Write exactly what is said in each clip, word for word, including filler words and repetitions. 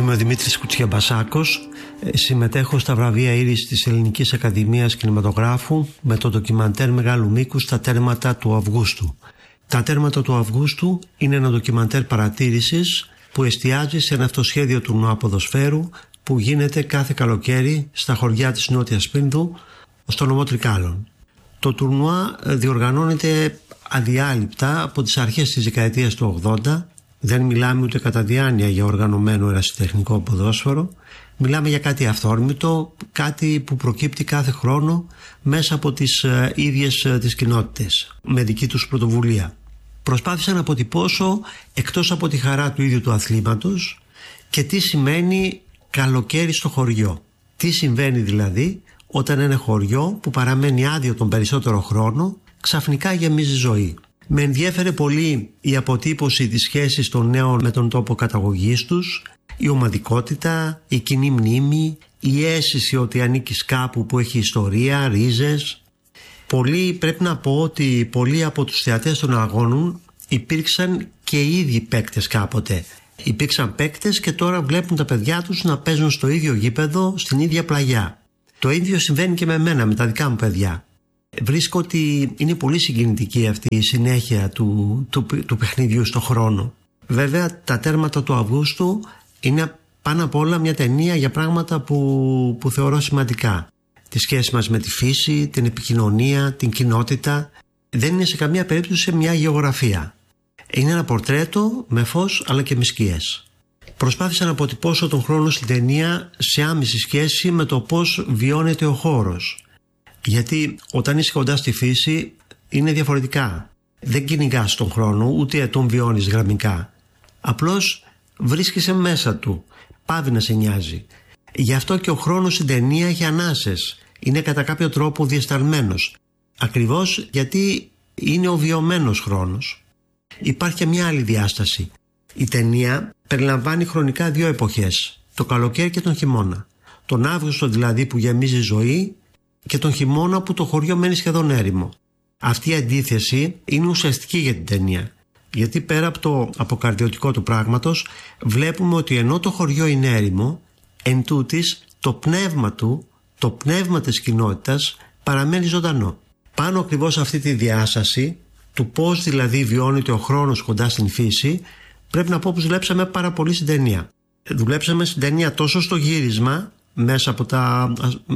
Είμαι ο Δημήτρης Κουτσιαμπασάκος. Συμμετέχω στα βραβεία Ήρης της Ελληνικής Ακαδημίας Κινηματογράφου με το ντοκιμαντέρ μεγάλου μήκους «Τα τέρματα του Αυγούστου». «Τα τέρματα του Αυγούστου» είναι ένα ντοκιμαντέρ παρατήρησης που εστιάζει σε ένα αυτοσχέδιο τουρνουά ποδοσφαίρου που γίνεται κάθε καλοκαίρι στα χωριά της Νότιας Πίνδου στο νομό Τρικάλων. Το τουρνουά διοργανώνεται αδιάλειπτα από τις αρχές της δεκαετίας του ογδόντα. Δεν μιλάμε ούτε κατά διάνοια για οργανωμένο ερασιτεχνικό ποδόσφαιρο. Μιλάμε για κάτι αυθόρμητο, κάτι που προκύπτει κάθε χρόνο μέσα από τις ε, ίδιες ε, τις κοινότητες, με δική τους πρωτοβουλία. Προσπάθησα να αποτυπώσω, εκτός από τη χαρά του ίδιου του αθλήματος, και τι σημαίνει καλοκαίρι στο χωριό. Τι συμβαίνει δηλαδή όταν ένα χωριό που παραμένει άδειο τον περισσότερο χρόνο ξαφνικά γεμίζει ζωή. Με ενδιέφερε πολύ η αποτύπωση της σχέσης των νέων με τον τόπο καταγωγής τους, η ομαδικότητα, η κοινή μνήμη, η αίσθηση ότι ανήκεις κάπου που έχει ιστορία, ρίζες. Πολλοί, πρέπει να πω ότι πολλοί από τους θεατές των αγώνων υπήρξαν και οι ίδιοι παίκτες κάποτε. Υπήρξαν παίκτες και τώρα βλέπουν τα παιδιά τους να παίζουν στο ίδιο γήπεδο, στην ίδια πλαγιά. Το ίδιο συμβαίνει και με μένα, με τα δικά μου παιδιά. Βρίσκω ότι είναι πολύ συγκινητική αυτή η συνέχεια του, του, του παιχνιδιού στο χρόνο. Βέβαια, τα τέρματα του Αυγούστου είναι πάνω απ' όλα μια ταινία για πράγματα που, που θεωρώ σημαντικά. Τη σχέση μας με τη φύση, την επικοινωνία, την κοινότητα. Δεν είναι σε καμία περίπτωση μια γεωγραφία. Είναι ένα πορτρέτο με φως αλλά και με σκιές. Προσπάθησα να αποτυπώσω τον χρόνο στην ταινία σε άμεση σχέση με το πώς βιώνεται ο χώρος. Γιατί όταν είσαι κοντά στη φύση είναι διαφορετικά. Δεν κυνηγάς τον χρόνο, ούτε τον βιώνεις γραμμικά. Απλώς βρίσκεσαι μέσα του, πάβει να σε νοιάζει. Γι' αυτό και ο χρόνος στην ταινία έχει ανάσες. Είναι κατά κάποιο τρόπο διεσταλμένος. Ακριβώς γιατί είναι ο βιωμένος χρόνος. Υπάρχει και μια άλλη διάσταση. Η ταινία περιλαμβάνει χρονικά δύο εποχές. Το καλοκαίρι και τον χειμώνα. Τον Αύγουστο δηλαδή που γεμίζει ζωή, και τον χειμώνα που το χωριό μένει σχεδόν έρημο. Αυτή η αντίθεση είναι ουσιαστική για την ταινία. Γιατί πέρα από το αποκαρδιωτικό του πράγματος, βλέπουμε ότι ενώ το χωριό είναι έρημο, εν τούτης το πνεύμα του, το πνεύμα της κοινότητας παραμένει ζωντανό. Πάνω ακριβώς αυτή τη διάσταση, του πώς δηλαδή βιώνεται ο χρόνος κοντά στην φύση, πρέπει να πω πως δουλέψαμε πάρα πολύ στην ταινία. Δουλέψαμε στην ταινία τόσο στο γύρισμα, μέσα από, τα,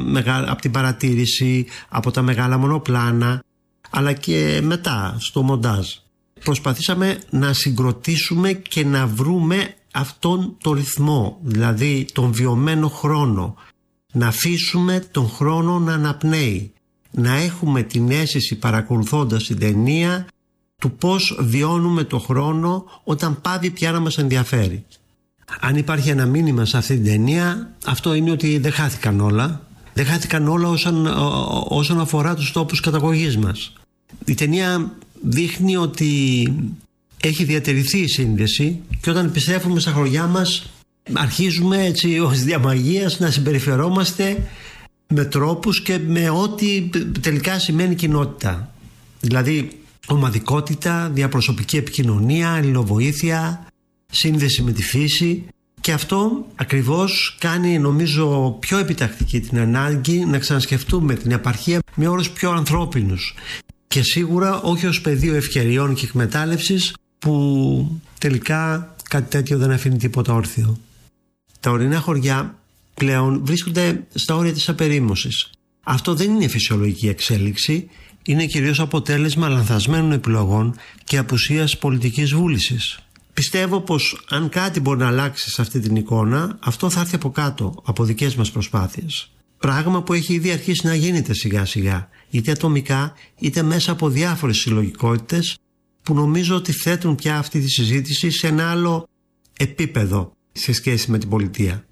από την παρατήρηση, από τα μεγάλα μονοπλάνα, αλλά και μετά στο μοντάζ. Προσπαθήσαμε να συγκροτήσουμε και να βρούμε αυτόν τον ρυθμό, δηλαδή τον βιωμένο χρόνο, να αφήσουμε τον χρόνο να αναπνέει, να έχουμε την αίσθηση παρακολουθώντας την ταινία του πώς βιώνουμε τον χρόνο όταν πάβει πια να μας ενδιαφέρει. Αν υπάρχει ένα μήνυμα σε αυτή την ταινία, αυτό είναι ότι δεν χάθηκαν όλα. Δεν χάθηκαν όλα όσον, όσον αφορά τους τόπους καταγωγής μας. Η ταινία δείχνει ότι έχει διατηρηθεί η σύνδεση και όταν επιστρέφουμε στα χωριά μας αρχίζουμε έτσι ως διαμαγείας να συμπεριφερόμαστε με τρόπους και με ό,τι τελικά σημαίνει κοινότητα. Δηλαδή ομαδικότητα, διαπροσωπική επικοινωνία, αλληλοβοήθεια, σύνδεση με τη φύση, και αυτό ακριβώς κάνει νομίζω πιο επιτακτική την ανάγκη να ξανασκεφτούμε την επαρχία με όρους πιο ανθρώπινους και σίγουρα όχι ως πεδίο ευκαιριών και εκμετάλλευσης που τελικά κάτι τέτοιο δεν αφήνει τίποτα όρθιο. Τα ορεινά χωριά πλέον βρίσκονται στα όρια της απερίμωσης. Αυτό δεν είναι φυσιολογική εξέλιξη, είναι κυρίως αποτέλεσμα λανθασμένων επιλογών και απουσίας πολιτικής βούλησης. Πιστεύω πως αν κάτι μπορεί να αλλάξει σε αυτή την εικόνα, αυτό θα έρθει από κάτω, από δικές μας προσπάθειες. Πράγμα που έχει ήδη αρχίσει να γίνεται σιγά σιγά, είτε ατομικά είτε μέσα από διάφορες συλλογικότητες που νομίζω ότι θέτουν πια αυτή τη συζήτηση σε ένα άλλο επίπεδο σε σχέση με την πολιτεία.